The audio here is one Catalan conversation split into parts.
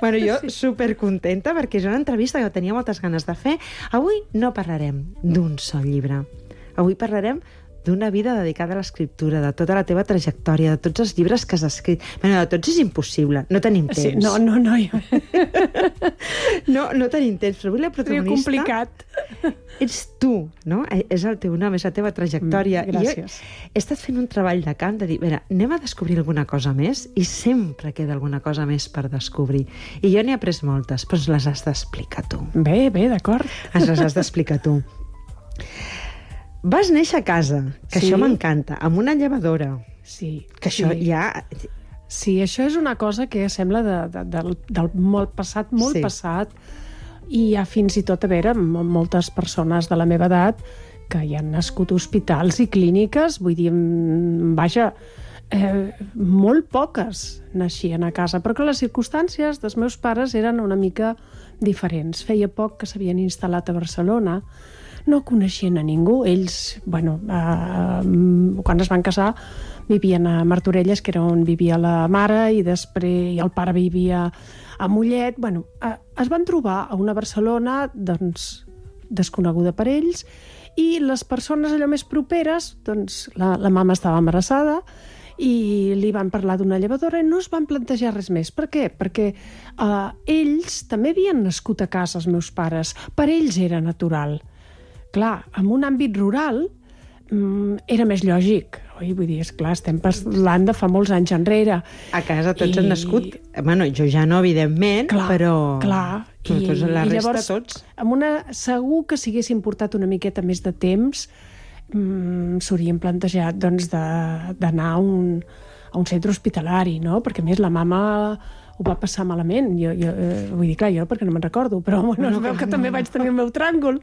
Bueno, jo supercontenta perquè és una entrevista que tenia moltes ganes de fer. Avui no parlarem d'un sol llibre. Avui parlarem d'una vida dedicada a l'escriptura, de tota la teva trajectòria, de tots els llibres que has escrit. Bueno, de tots és impossible, no tenim temps. Sí, no. No tenim temps, però avui la protagonista... Seria complicat. Ets tu, no? És el teu nom, és la teva trajectòria. Gràcies. I he estat fent un treball de camp de dir, mira, anem a descobrir alguna cosa més, i sempre queda alguna cosa més per descobrir. I jo n'he après moltes, però ens les has d'explicar tu. Bé, d'acord. Ens les has d'explicar tu. Vas néixer a casa, que Sí. això m'encanta, amb una llevadora. Sí. Que això sí. ja... Sí, això és una cosa que sembla del molt passat, Sí. passat, i hi ha fins i tot, a veure, moltes persones de la meva edat que hi han nascut a hospitals i clíniques, vull dir, vaja, molt poques naixien a casa, però que les circumstàncies dels meus pares eren una mica diferents. Feia poc que s'havien instal·lat a Barcelona, no coneixien a ningú. Ells, bueno, quan es van casar, vivien a Martorelles, que era on vivia la mare, i després el pare vivia a Mollet. Bueno, es van trobar a una Barcelona, doncs, desconeguda per ells, i les persones allò més properes, doncs, la mama estava embarassada, i li van parlar d'una llevadora i no es van plantejar res més. Per què? Perquè ells també havien nascut a casa, els meus pares. Per ells era natural. Clar, en un àmbit rural era més lògic. Oi? Vull dir, esclar, estem parlant de fa molts anys enrere. A casa tots han nascut... Bueno, jo ja no, evidentment, però... Clar. Tots, la resta, llavors, tots. Segur que si haguessin portat una miqueta més de temps, s'haurien plantejat doncs, d'anar a un centre hospitalari, no? Perquè, a més, la mama ho va passar malament. Vull dir, clar, jo perquè no me'n recordo, però bueno, es veu que també vaig tenir el meu tràngol.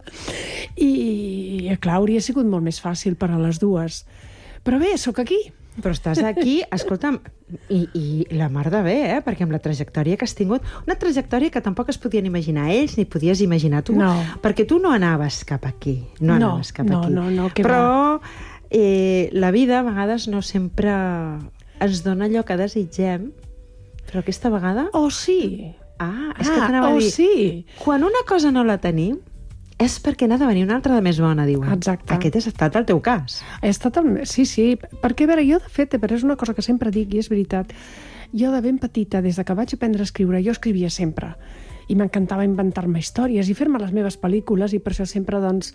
I, clar, hauria sigut molt més fàcil per a les dues. Però bé, sóc aquí. Però estàs aquí, escolta'm, i la mar de bé, perquè amb la trajectòria que has tingut, una trajectòria que tampoc es podien imaginar ells, ni podies imaginar tu, no. Perquè tu no anaves cap aquí. Anaves cap aquí. No, però la vida a vegades no sempre ens dona allò que desitgem, però aquesta vegada... Oh, sí! És que t'anava a dir... Sí! Quan una cosa no la tenim, és perquè n'ha de venir una altra de més bona, diuen. Exacte. Aquest ha estat el teu cas. Sí, perquè, a veure, jo, de fet, és una cosa que sempre dic, i és veritat, jo de ben petita, des que vaig aprendre a escriure, jo escrivia sempre, i m'encantava inventar-me històries i fer-me les meves pel·lícules, i per això sempre, doncs,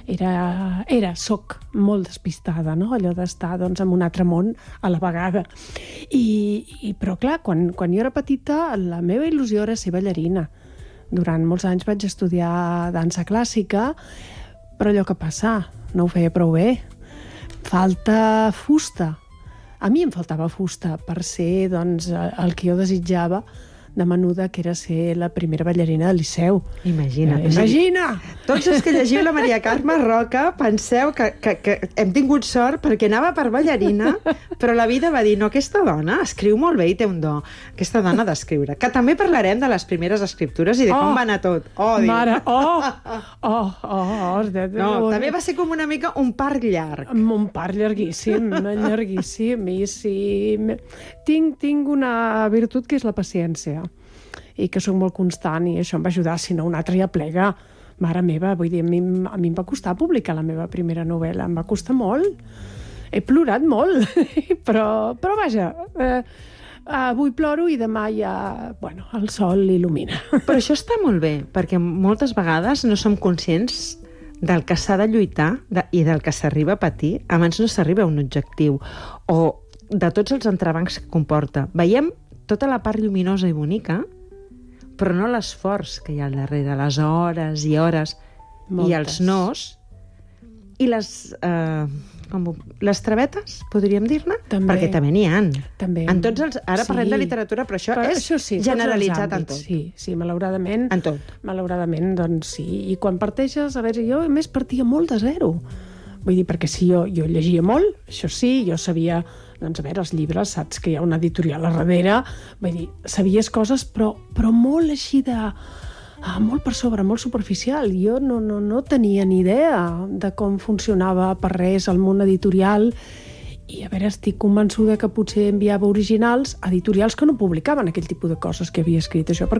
soc molt despistada, no? Allò d'estar, doncs, en un altre món a la vegada. Però, clar, quan jo era petita, la meva il·lusió era ser ballarina. Durant molts anys vaig estudiar dansa clàssica, però allò que passa, no ho feia prou bé. Falta fusta. A mi em faltava fusta per ser, doncs, el que jo desitjava de menuda, que era ser la primera ballarina del Liceu. Imagina't. Imagina! Tots els que llegiu la Maria Carme Roca penseu que hem tingut sort perquè anava per ballarina, però la vida va dir, no, aquesta dona escriu molt bé i té un do. Aquesta dona d'escriure. Que també parlarem de les primeres escriptures i de com va anar tot. Mare, No, també va ser com una mica un parc llarg. Un parc llarguíssim, llarguíssim. I sí, tinc una virtut que és la paciència, i que soc molt constant, i això em va ajudar, si no un altre ja plega. Mare meva, vull dir, a mi em va costar publicar la meva primera novel·la, em va costar molt. He plorat molt, però vaja, avui ploro i demà ja, bueno, el sol il·lumina. Però això està molt bé, perquè moltes vegades no som conscients del que s'ha de lluitar i del que s'arriba a patir abans no s'arriba a un objectiu, o de tots els entrebancs que comporta. Veiem tota la part lluminosa i bonica, però no l'esforç que hi ha al darrere, les hores i hores, i els nos, i les travetes, podríem dir-ne? Perquè també n'hi ha. En tots els... Ara parlem de literatura, però això és generalitzat en tot. Sí, malauradament. En tot. Malauradament, doncs sí. I quan parteixes, a veure, jo a més partia molt de zero. Vull dir, perquè sí, jo llegia molt, això sí, jo sabia, doncs a veure, els llibres, saps que hi ha una editorial a darrere, vull dir, sabies coses, però molt així de... molt per sobre, molt superficial. Jo no tenia ni idea de com funcionava per res el món editorial, i a veure, estic convençuda que potser enviava originals a editorials que no publicaven aquell tipus de coses que havia escrit. Això